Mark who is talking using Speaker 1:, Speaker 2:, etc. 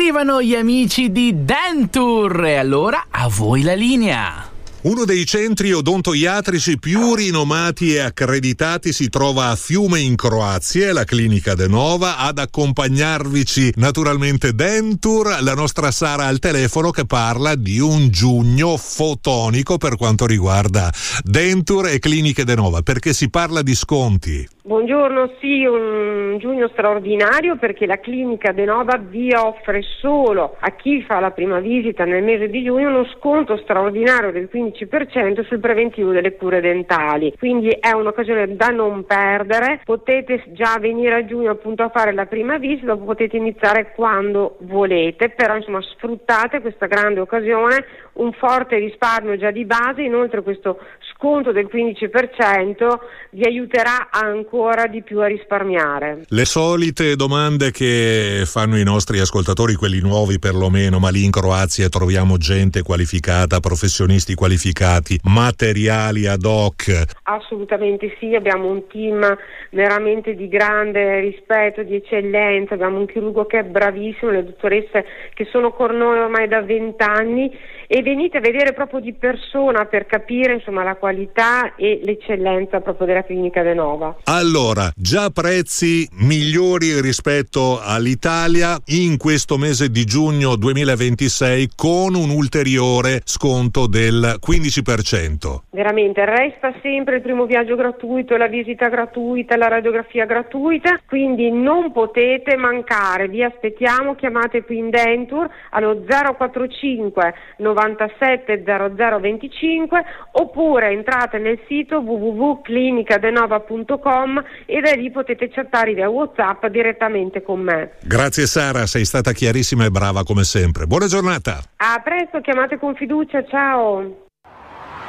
Speaker 1: Arrivano gli amici di Denture e allora a voi la linea.
Speaker 2: Uno dei centri odontoiatrici più rinomati e accreditati si trova a Fiume in Croazia, la clinica Denova. Ad accompagnarvici naturalmente Denture, la nostra Sara al telefono che parla di un giugno fotonico per quanto riguarda Denture e cliniche Denova, perché si parla di sconti.
Speaker 3: Buongiorno, sì, un giugno straordinario perché la clinica Denova vi offre solo a chi fa la prima visita nel mese di giugno uno sconto straordinario del 15% sul preventivo delle cure dentali, quindi è un'occasione da non perdere. Potete già venire a giugno appunto a fare la prima visita, dopo potete iniziare quando volete, però insomma sfruttate questa grande occasione, un forte risparmio già di base, inoltre questo sconto del 15% vi aiuterà ancora di più a risparmiare.
Speaker 2: Le solite domande che fanno i nostri ascoltatori, quelli nuovi perlomeno, ma lì in Croazia troviamo gente qualificata, professionisti qualificati, materiali ad hoc?
Speaker 3: Assolutamente sì, abbiamo un team veramente di grande rispetto, di eccellenza, abbiamo un chirurgo che è bravissimo, le dottoresse che sono con noi ormai da 20 anni e venite a vedere proprio di persona per capire insomma la qualità e l'eccellenza proprio della clinica Denova.
Speaker 2: Allora, già prezzi migliori rispetto all'Italia in questo mese di giugno 2026 con un ulteriore sconto del 15%.
Speaker 3: Veramente, resta sempre il primo viaggio gratuito, la visita gratuita, la radiografia gratuita, quindi non potete mancare, vi aspettiamo, chiamate qui in Denture allo 045 97 00 25 oppure entrate nel sito www.clinicadenova.com e da lì potete chattare via WhatsApp direttamente con me.
Speaker 2: Grazie Sara, sei stata chiarissima e brava come sempre. Buona giornata.
Speaker 3: A presto, chiamate con fiducia, ciao.